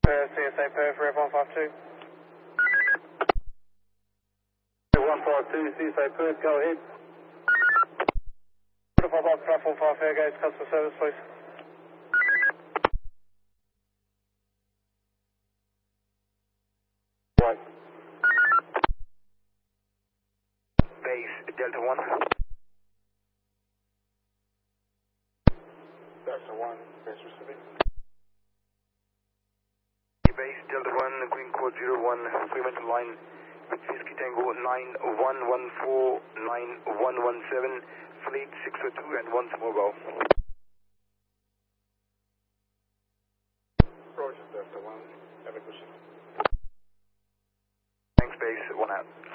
CSA Perth, Rev 152. 152, CSA Perth, go ahead. If I'd like platform 5 fair gauge customer service, please. Right. Base Delta 1. Delta 1, base receiving. Base Delta 1, Green Code 01, Fremantle line with Whiskey Tango 9114, 9117, Fleet 602 and once more go. Roger, Delta 1, have a good shift. Thanks base, 1 out.